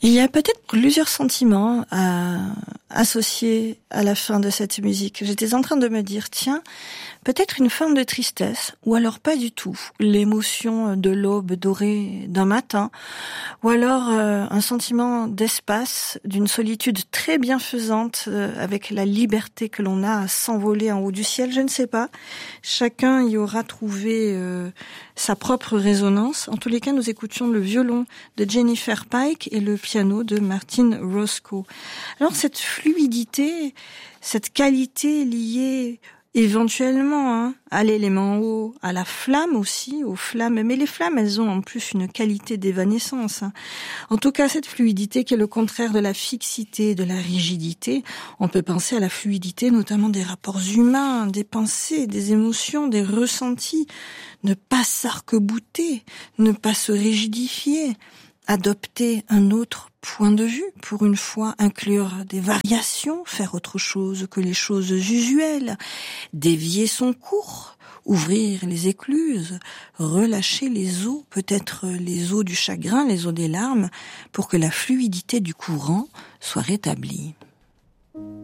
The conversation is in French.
Il y a peut-être plusieurs sentiments associés à la fin de cette musique. J'étais en train de me dire, tiens, peut-être une forme de tristesse, ou alors pas du tout. L'émotion de l'aube dorée d'un matin, ou alors un sentiment d'espace, d'une solitude très bienfaisante, avec la liberté que l'on a à s'envoler en haut du ciel, je ne sais pas. Chacun y aura trouvé sa propre résonance. En tous les cas, nous écoutions le violon de Jennifer Pike et le piano de Martin Roscoe. Alors cette fluidité, cette qualité liée éventuellement à l'élément eau, à la flamme aussi, aux flammes. Mais les flammes, elles ont en plus une qualité d'évanescence. En tout cas, cette fluidité qui est le contraire de la fixité, de la rigidité. On peut penser à la fluidité notamment des rapports humains, des pensées, des émotions, des ressentis. Ne pas s'arc-bouter, ne pas se rigidifier, adopter un autre point de vue, pour une fois inclure des variations, faire autre chose que les choses usuelles, dévier son cours, ouvrir les écluses, relâcher les eaux, peut-être les eaux du chagrin, les eaux des larmes, pour que la fluidité du courant soit rétablie.